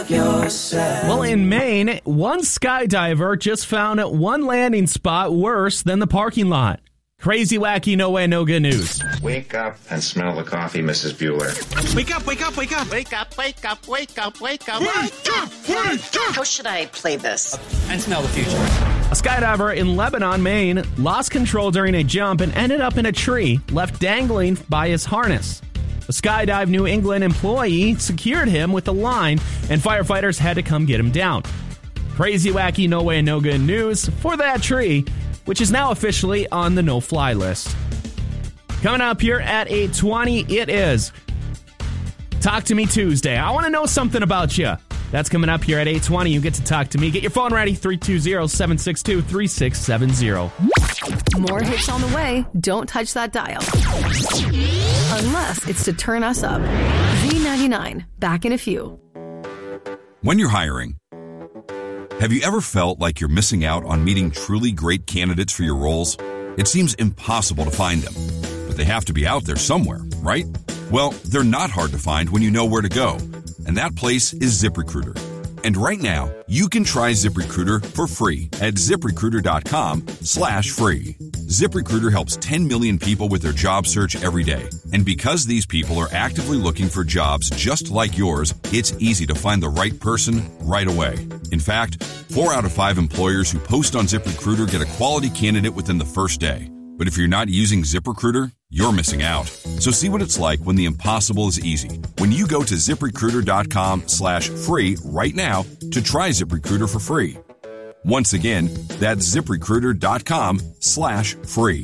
Well, in Maine, one skydiver just found one landing spot worse than the parking lot. Crazy, wacky, no way, no good news. Wake up and smell the coffee, Mrs. Bueller. Wake up, wake up, wake up. Wake up, wake up, wake up, wake up. Wake up, wake up. How should I play this? And smell the future. A skydiver in Lebanon, Maine, lost control during a jump and ended up in a tree, left dangling by his harness. A Skydive New England employee secured him with a line, and firefighters had to come get him down. Crazy, wacky, no way, no good news for that tree, which is now officially on the no-fly list. Coming up here at 8:20, it is Talk to Me Tuesday. I want to know something about you. That's coming up here at 8:20. You get to talk to me. Get your phone ready, 320-762-3670. More hits on the way. Don't touch that dial. Unless it's to turn us up. Z99, back in a few. When you're hiring, have you ever felt like you're missing out on meeting truly great candidates for your roles? It seems impossible to find them, but they have to be out there somewhere, right? Well, they're not hard to find when you know where to go, and that place is ZipRecruiter. And right now, you can try ZipRecruiter for free at ZipRecruiter.com/free. ZipRecruiter helps 10 million people with their job search every day. And because these people are actively looking for jobs just like yours, it's easy to find the right person right away. In fact, 4 out of 5 employers who post on ZipRecruiter get a quality candidate within the first day. But if you're not using ZipRecruiter, you're missing out. So see what it's like when the impossible is easy. When you go to ZipRecruiter.com/free right now to try ZipRecruiter for free. Once again, that's ZipRecruiter.com/free.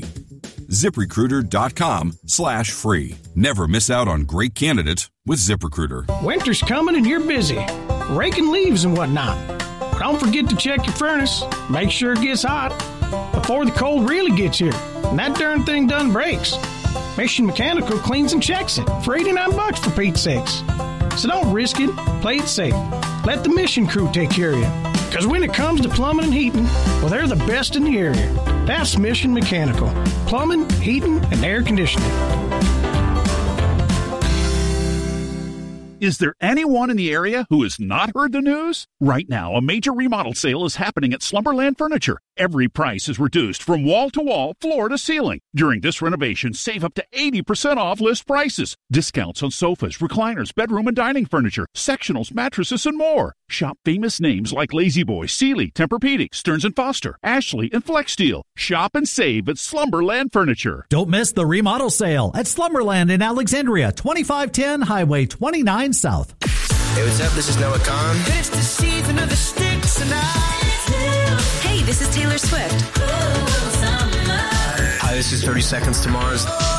ZipRecruiter.com/free. Never miss out on great candidates with ZipRecruiter. Winter's coming and you're busy, raking leaves and whatnot. Don't forget to check your furnace. Make sure it gets hot before the cold really gets here. And that darn thing done breaks. Mission Mechanical cleans and checks it for $89 for Pete's sakes. So don't risk it. Play it safe. Let the Mission crew take care of you. Because when it comes to plumbing and heating, well, they're the best in the area. That's Mission Mechanical. Plumbing, heating, and air conditioning. Is there anyone in the area who has not heard the news? Right now, a major remodel sale is happening at Slumberland Furniture. Every price is reduced from wall to wall, floor to ceiling. During this renovation, save up to 80% off list prices. Discounts on sofas, recliners, bedroom and dining furniture, sectionals, mattresses, and more. Shop famous names like Lazy Boy, Sealy, Tempur-Pedic, Stearns & Foster, Ashley, and Flexsteel. Shop and save at Slumberland Furniture. Don't miss the remodel sale at Slumberland in Alexandria, 2510 Highway 29 South. Hey, what's up? This is Noah Kahn. It's the season of the sticks tonight. Hey, this is Taylor Swift. Hi, this is 30 Seconds to Mars.